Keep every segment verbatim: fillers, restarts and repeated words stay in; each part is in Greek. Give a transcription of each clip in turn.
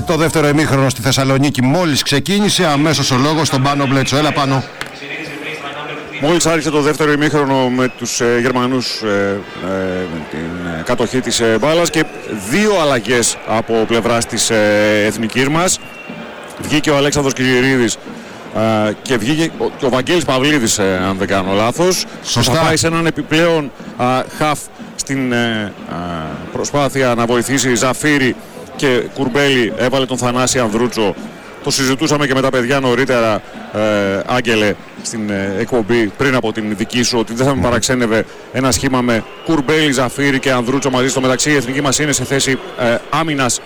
Το δεύτερο ημίχρονο στη Θεσσαλονίκη μόλις ξεκίνησε, αμέσως ο λόγος στον Πάνο Μπλέτσο. Έλα Πάνο. Μόλις άρχισε το δεύτερο ημίχρονο με τους ε, Γερμανούς ε, ε, με την ε, κατοχή της ε, μπάλας και δύο αλλαγές από πλευράς της ε, εθνικής μας. Βγήκε ο Αλέξανδρος Κυριρίδης ε, και βγήκε ο, και ο Βαγγέλης Παυλίδης, ε, αν δεν κάνω λάθος. Σωστά. Θα πάει σε έναν επιπλέον ε, χαφ στην ε, ε, προσπάθεια να βοηθήσει Ζαφύρη και Κουρμπέλη. Έβαλε τον Θανάση Ανδρούτσο. Το συζητούσαμε και με τα παιδιά νωρίτερα, ε, Άγγελε, στην ε, εκπομπή πριν από την δική σου, ότι δεν θα με παραξένευε ένα σχήμα με Κουρμπέλη, Ζαφύρη και Ανδρούτσο μαζί. Στο μεταξύ η εθνική μας είναι σε θέση ε, άμυνας.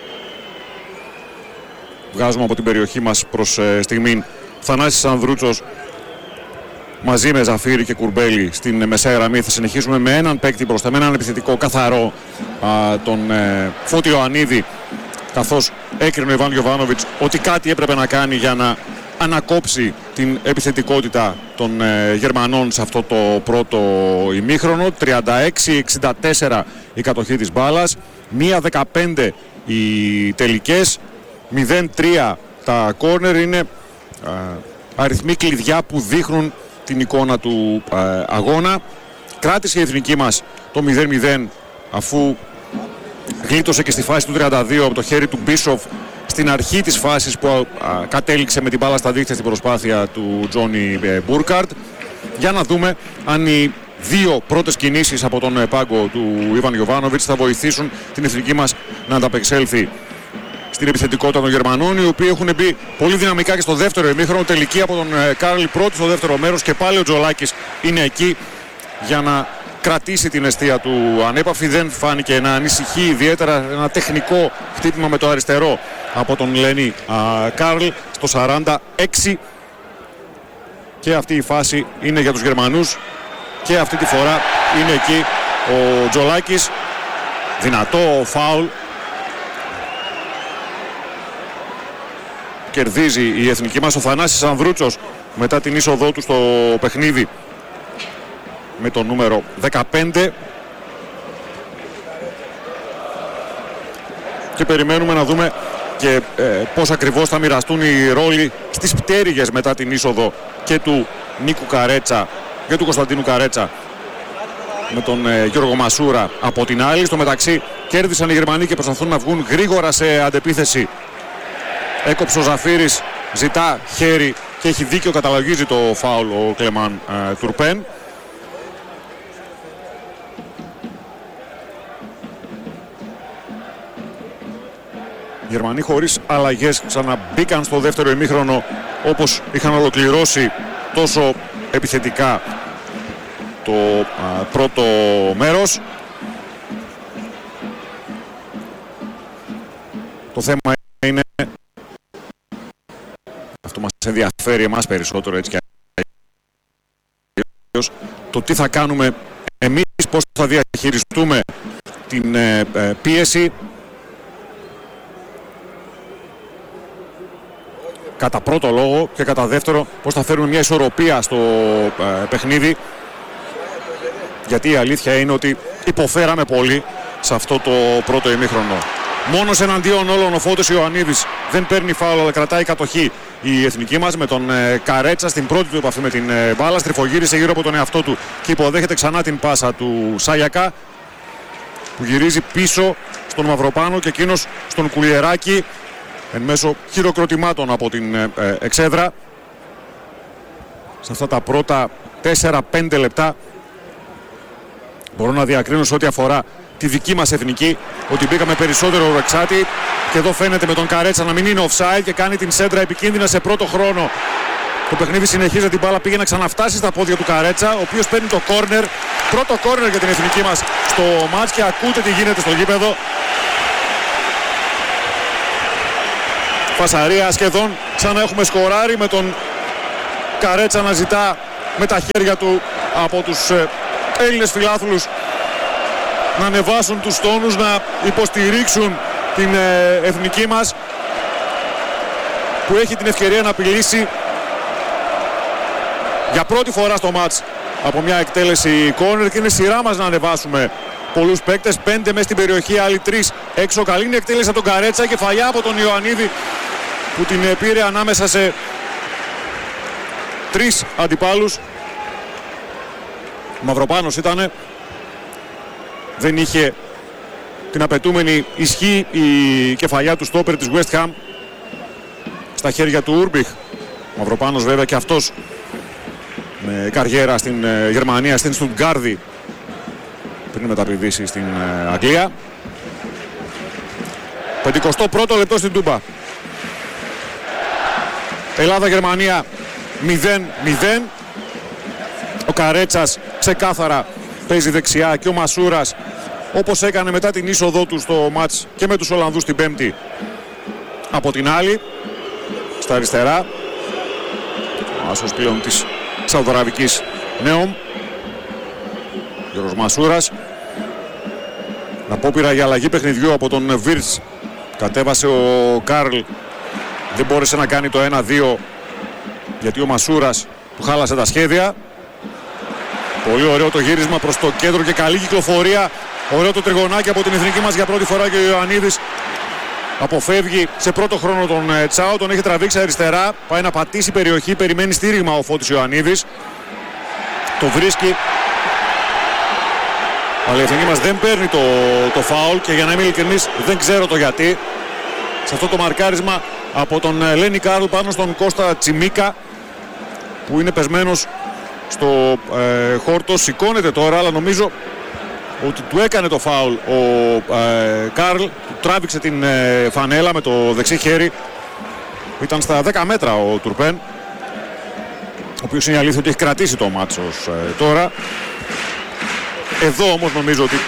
Βγάζουμε από την περιοχή μας προς ε, στιγμήν Θανάσης Ανδρούτσος μαζί με Ζαφύρη και Κουρμπέλη στην μεσαία γραμμή. Θα συνεχίσουμε με έναν παίκτη μπροστά, με έναν επιθετικό καθαρό, α, τον ε, Φώτη Ιωαννίδη, καθώς έκρινε ο Ιβάν Γιοβάνοβιτς ότι κάτι έπρεπε να κάνει για να ανακόψει την επιθετικότητα των ε, Γερμανών σε αυτό το πρώτο ημίχρονο. τριάντα έξι εξήντα τέσσερα η κατοχή της μπάλας, μία δεκαπέντε οι τελικές, μηδέν τρία τα κόρνερ. Είναι ε, αριθμοί κλειδιά που δείχνουν την εικόνα του ε, αγώνα. Κράτησε η εθνική μας το μηδέν μηδέν αφού γλίτωσε και στη φάση του τριάντα δύο από το χέρι του Μπίσοφ στην αρχή της φάσης που α, κατέληξε με την μπάλα στα δίχτυα στην προσπάθεια του Τζόνι ε, Μπούρκαρτ. Για να δούμε αν οι δύο πρώτες κινήσεις από τον ε, πάγκο του Ιβάν Γιοβάνοβιτς θα βοηθήσουν την εθνική μας να ανταπεξέλθει στην επιθετικότητα των Γερμανών, οι οποίοι έχουν μπει πολύ δυναμικά και στο δεύτερο ημίχρονο. Τελική από τον ε, Κάρλι πρώτη στο δεύτερο μέρος και πάλι ο Τζολάκης είναι εκεί για να κρατήσει την εστία του ανέπαφη. Δεν φάνηκε να ανησυχεί ιδιαίτερα. Ένα τεχνικό χτύπημα με το αριστερό από τον Λένι α, Κάρλ στο σαράντα έξι. Και αυτή η φάση είναι για τους Γερμανούς και αυτή τη φορά είναι εκεί ο Τζολάκης. Δυνατό φάουλ. Κερδίζει η εθνική μας. Ο Θανάσης Ανδρούτσος μετά την είσοδό του στο παιχνίδι με το νούμερο δεκαπέντε. Και περιμένουμε να δούμε και ε, πώς ακριβώς θα μοιραστούν οι ρόλοι στις πτέρυγες μετά την είσοδο και του Νίκου Καρέτσα και του Κωνσταντίνου Καρέτσα με τον ε, Γιώργο Μασούρα από την άλλη. Στο μεταξύ κέρδισαν οι Γερμανοί και προσπαθούν να βγουν γρήγορα σε αντεπίθεση. Έκοψε ο Ζαφύρης, ζητά χέρι και έχει δίκιο, καταλογίζει το φάουλ ο Κλεμάν ε, Τουρπέν. Οι Γερμανοί χωρίς αλλαγές ξαναμπήκαν στο δεύτερο ημίχρονο όπως είχαν ολοκληρώσει τόσο επιθετικά το α, πρώτο μέρος. Το θέμα είναι, αυτό μας ενδιαφέρει εμάς περισσότερο έτσι και αλλιώς, το τι θα κάνουμε εμείς, πώς θα διαχειριστούμε την ε, ε, πίεση. Κατά πρώτο λόγο και κατά δεύτερο πώς θα φέρουμε μια ισορροπία στο ε, παιχνίδι, γιατί η αλήθεια είναι ότι υποφέραμε πολύ σε αυτό το πρώτο ημίχρονο. Μόνος εναντίον όλων ο Φώτης Ιωαννίδης δεν παίρνει φάουλ αλλά κρατάει κατοχή η εθνική μας με τον ε, Καρέτσα στην πρώτη του επαφή με την ε, μπάλα. Στριφογύρισε γύρω από τον εαυτό του και υποδέχεται ξανά την πάσα του Σάγιακα που γυρίζει πίσω στον Μαυροπάνο και εκείνος στον Κουλιεράκη εν μέσω χειροκροτημάτων από την ε, ε, εξέδρα. Σε αυτά τα πρώτα τέσσερα πέντε λεπτά μπορώ να διακρίνω σε ό,τι αφορά τη δική μας εθνική ότι μπήκαμε περισσότερο ρεξάτη και εδώ φαίνεται με τον Καρέτσα να μην είναι offside και κάνει την σέντρα επικίνδυνα σε πρώτο χρόνο. Το παιχνίδι συνεχίζει, την μπάλα πήγε να ξαναφτάσει στα πόδια του Καρέτσα, ο οποίος παίρνει το κόρνερ, πρώτο κόρνερ για την εθνική μας στο μάτς και ακούτε τι γίνεται στο γήπεδο. Φασαρία σχεδόν, σαν να έχουμε σκοράρει με τον Καρέτσα να ζητά με τα χέρια του από τους ε, Έλληνες φιλάθλους να ανεβάσουν τους τόνους, να υποστηρίξουν την ε, εθνική μας που έχει την ευκαιρία να απειλήσει για πρώτη φορά στο μάτς από μια εκτέλεση κόρνερ και είναι σειρά μας να ανεβάσουμε πολλούς παίκτες, πέντε μες στην περιοχή, άλλοι τρεις έξω. Καλή είναι εκτέλεση από τον Καρέτσα, κεφαλιά από τον Ιωαννίδη που την πήρε ανάμεσα σε τρεις αντιπάλους. Μαυροπάνος ήτανε, δεν είχε την απαιτούμενη ισχύ η κεφαλιά του στόπερ της West Ham στα χέρια του Ούρμπιχ. Μαυροπάνος βέβαια και αυτός με καριέρα στην Γερμανία, στην Στουτγκάρδη, πριν μεταπηδήσει στην Αγγλία. πενηκοστό πρώτο λεπτό στην Τούμπα. Ελλάδα-Γερμανία μηδέν μηδέν. Ο Καρέτσας ξεκάθαρα παίζει δεξιά και ο Μασούρας, όπως έκανε μετά την είσοδό του στο μάτς και με τους Ολλανδούς την Πέμπτη, από την άλλη στα αριστερά. Ο άσος πλέον της Σαουδαραβικής Νέομ, Γιώργος Μασούρας. Απόπειρα για αλλαγή παιχνιδιού από τον Βίρτς. Κατέβασε ο Καρλ, δεν μπόρεσε να κάνει το ένα δύο γιατί ο Μασούρας του χάλασε τα σχέδια. Πολύ ωραίο το γύρισμα προς το κέντρο και καλή κυκλοφορία. Ωραίο το τριγωνάκι από την εθνική μας για πρώτη φορά και ο Ιωαννίδης αποφεύγει σε πρώτο χρόνο τον Τσάο. Τον έχει τραβήξει αριστερά, πάει να πατήσει περιοχή, περιμένει στήριγμα ο Φώτης Ιωαννίδης. Το βρίσκει, αλλά η εθνική μας δεν παίρνει το, το φάουλ και για να είμαι ειλικρινής δεν ξέρω το γιατί. Σε αυτό το μαρκάρισμα από τον Λένι Κάρλ πάνω στον Κώστα Τσιμίκα που είναι πεσμένος στο ε, χόρτο, σηκώνεται τώρα, αλλά νομίζω ότι του έκανε το φάουλ ο ε, Καρλ, του τράβηξε την ε, φανέλα με το δεξί χέρι. Ήταν στα δέκα μέτρα ο Τουρπέν, ο οποίος είναι αλήθεια ότι έχει κρατήσει το μάτσος ε, τώρα. Εδώ όμως νομίζω ότι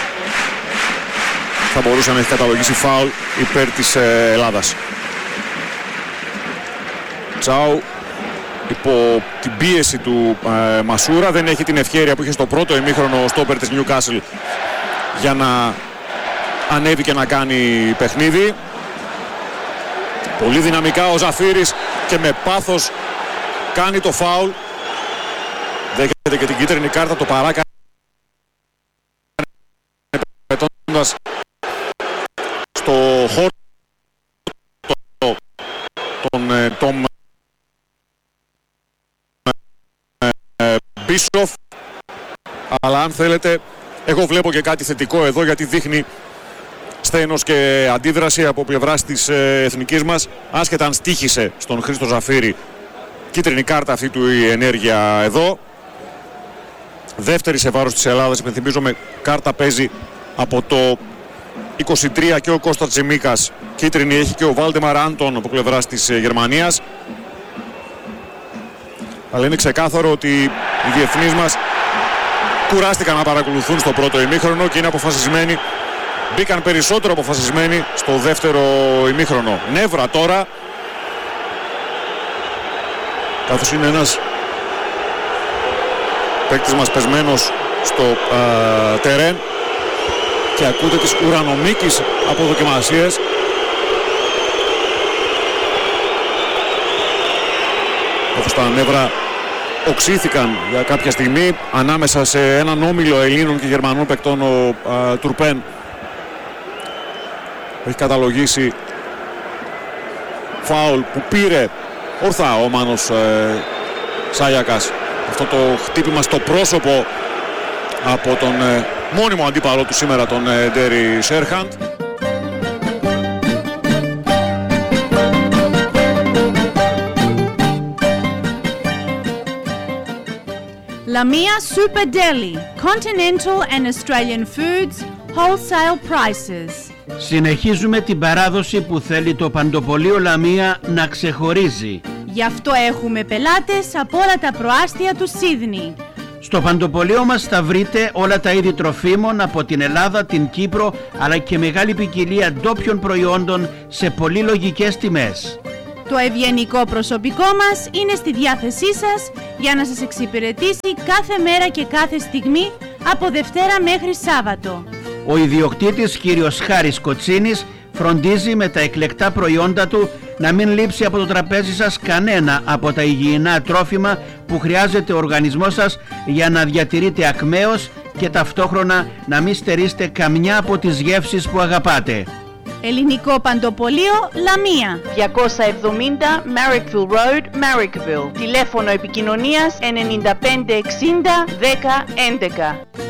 θα μπορούσε να έχει καταλογίσει φάουλ υπέρ της ε, Ελλάδας. Τσάου υπό την πίεση του ε, Μασούρα, δεν έχει την ευχέρεια που είχε στο πρώτο ημίχρονο ο στόπερ της Newcastle για να ανέβει και να κάνει παιχνίδι. Πολύ δυναμικά ο Ζαφύρης και με πάθος κάνει το φάουλ. Δέχεται και την κίτρινη κάρτα, το παράκα πετώντας στο χώρο τον ε, Τόμ Μπίσοφ. Αλλά αν θέλετε, εγώ βλέπω και κάτι θετικό εδώ, γιατί δείχνει σθένος και αντίδραση από πλευράς της ε, εθνικής μας, άσχετα αν στοίχησε στον Χρήστο Ζαφύρη κίτρινη κάρτα αυτή του η ενέργεια εδώ. Δεύτερη σε βάρος της Ελλάδας, υπενθυμίζομαι, κάρτα παίζει από το είκοσι τρία και ο Κώστας Τσιμίκας, κίτρινη έχει και ο Βάλτεμαρ Άντον από πλευράς της ε, Γερμανίας. Αλλά είναι ξεκάθαρο ότι οι διεθνείς μας κουράστηκαν να παρακολουθούν στο πρώτο ημίχρονο και είναι αποφασισμένοι, μπήκαν περισσότερο αποφασισμένοι στο δεύτερο ημίχρονο. Νεύρα τώρα, καθώς είναι ένας παίκτης μας πεσμένος στο α, τερέν και ακούτε τις ουρανομίκης αποδοκιμασίες. Καθώς τα νεύρα οξύθηκαν για κάποια στιγμή ανάμεσα σε έναν όμιλο Ελλήνων και Γερμανών παικτών. Ο α, Τουρπέν έχει καταλογίσει φάουλ που πήρε ορθά ο Μάνος ε, Σάγιακας. Αυτό το χτύπημα στο πρόσωπο από τον ε, μόνιμο αντίπαλο του σήμερα, τον ε, Ντέρι Σέρχαντ. Lamia Super Deli, continental and Australian foods, wholesale prices. Συνεχίζουμε την παράδοση που θέλει το παντοπωλείο Λαμία να ξεχωρίζει. Γι' αυτό έχουμε πελάτες από όλα τα προάστια του Σίδνη. Στο παντοπωλείο μας θα βρείτε όλα τα είδη τροφίμων από την Ελλάδα, την Κύπρο, αλλά και μεγάλη ποικιλία ντόπιων προϊόντων σε πολύ λογικές τιμές. Το ευγενικό προσωπικό μας είναι στη διάθεσή σας για να σας εξυπηρετήσει κάθε μέρα και κάθε στιγμή από Δευτέρα μέχρι Σάββατο. Ο ιδιοκτήτης κύριος Χάρης Κοτσίνης φροντίζει με τα εκλεκτά προϊόντα του να μην λείψει από το τραπέζι σας κανένα από τα υγιεινά τρόφιμα που χρειάζεται ο οργανισμός σας για να διατηρείται ακμαίος και ταυτόχρονα να μην στερείστε καμιά από τις γεύσεις που αγαπάτε. Ελληνικό Παντοπολείο Λαμία, διακόσια εβδομήντα Marrickville Road, Marrickville. Τηλέφωνο επικοινωνίας ενενήντα πέντε εξήντα δέκα έντεκα.